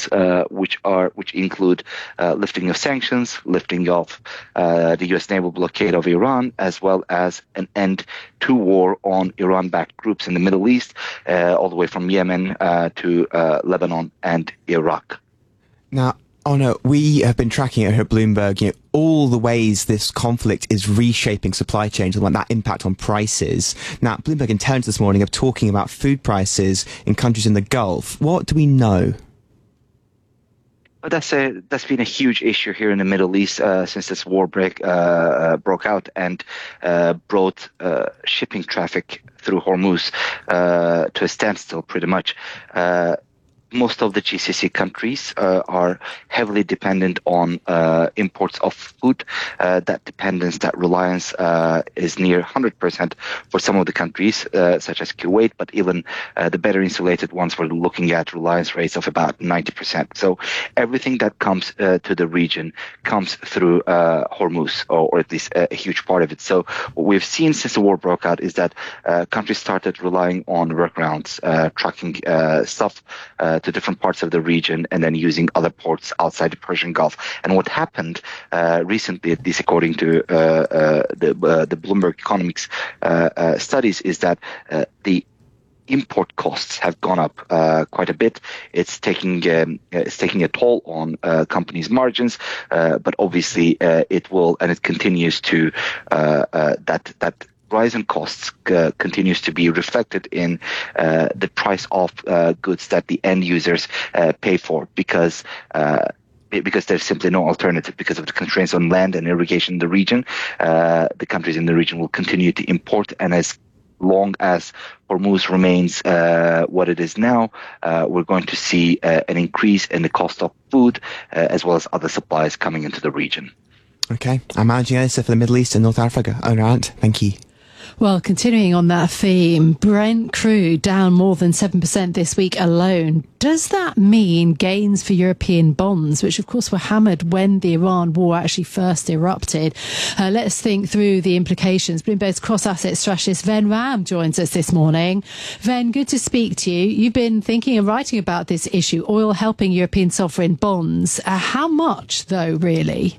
sanctions, which include lifting of sanctions, lifting of the U.S. naval blockade of Iran, as well as an end to war on Iran-backed groups in the Middle East, all the way from Yemen to Lebanon and Iraq. Now, Onur, we have been tracking it here at Bloomberg, all the ways this conflict is reshaping supply chains and that impact on prices. Now, Bloomberg Intelligence this morning are talking about food prices in countries in the Gulf. What do we know? That's been a huge issue here in the Middle East since this war broke out and brought shipping traffic through Hormuz to a standstill, pretty much. Most of the GCC countries are heavily dependent on imports of food. That dependence, that reliance is near 100% for some of the countries, such as Kuwait, but even the better insulated ones, we're looking at reliance rates of about 90%. So everything that comes to the region comes through Hormuz, or at least a huge part of it. So what we've seen since the war broke out is that countries started relying on workarounds, trucking stuff to different parts of the region and then using other ports outside the Persian Gulf. And what happened recently, at least according to the Bloomberg Economics studies, is that the import costs have gone up quite a bit. It's taking a toll on companies' margins, but obviously it will, and it continues to that rise in costs continues to be reflected in the price of goods that the end users pay for, because there's simply no alternative because of the constraints on land and irrigation in the region. The countries in the region will continue to import, and as long as Hormuz remains what it is now, we're going to see an increase in the cost of food as well as other supplies coming into the region. Okay, I'm managing editor for the Middle East and North Africa, Onur Ant. Thank you. Well, continuing on that theme, Brent crude down more than 7% this week alone. Does that mean gains for European bonds, which of course were hammered when the Iran war actually first erupted? Let's think through the implications. Bloomberg's cross-asset strategist Ven Ram joins us this morning. Ven, good to speak to you. You've been thinking and writing about this issue, oil helping European sovereign bonds. How much, though, really?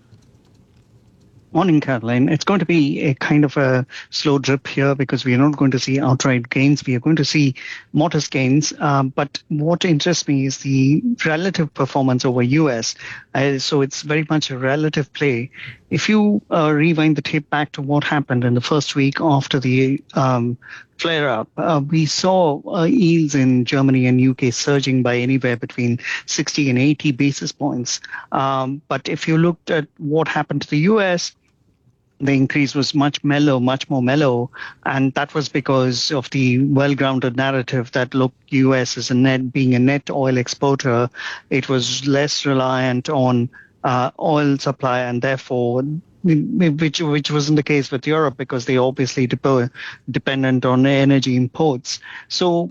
Morning, Caroline. It's going to be a kind of a slow drip here because we are not going to see outright gains. We are going to see modest gains. But what interests me is the relative performance over US. So it's very much a relative play. If you rewind the tape back to what happened in the first week after the flare-up, we saw yields in Germany and UK surging by anywhere between 60 and 80 basis points. But if you looked at what happened to the US, the increase was much more mellow, and that was because of the well-grounded narrative that, look, U.S. is being a net oil exporter. It was less reliant on oil supply, and therefore, which wasn't the case with Europe because they obviously dependent on energy imports. So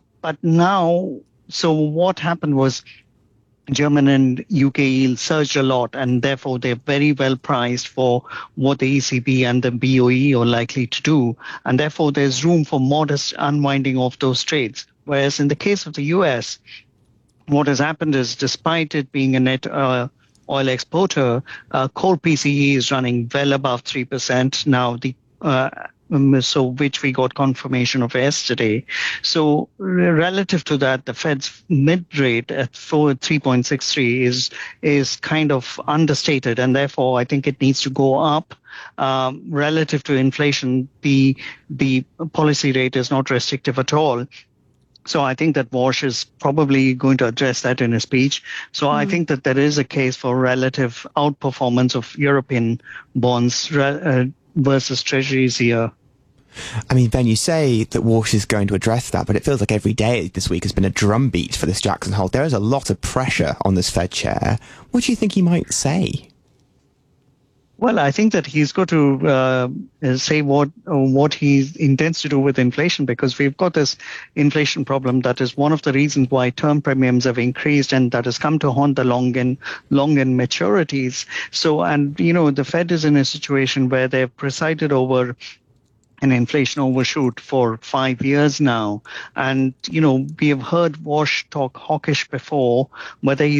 what happened was, German and UK yields surged a lot, and therefore they're very well priced for what the ECB and the BOE are likely to do. And therefore there's room for modest unwinding of those trades. Whereas in the case of the US, what has happened is, despite it being a net oil exporter, core PCE is running well above 3%. Now, which we got confirmation of yesterday. So relative to that, the Fed's mid rate at 3.63 is kind of understated, and therefore I think it needs to go up. Relative to inflation, the policy rate is not restrictive at all. So I think that Walsh is probably going to address that in his speech. So I think that there is a case for relative outperformance of European bonds versus treasuries here. I mean, Ben, you say that Walsh is going to address that, but it feels like every day this week has been a drumbeat for this Jackson Hole. There is a lot of pressure on this Fed chair. What do you think he might say? Well, I think that he's got to say what he intends to do with inflation, because we've got this inflation problem that is one of the reasons why term premiums have increased, and that has come to haunt the long end maturities. So, and the Fed is in a situation where they've presided over an inflation overshoot for 5 years now. And, we have heard Walsh talk hawkish before, whether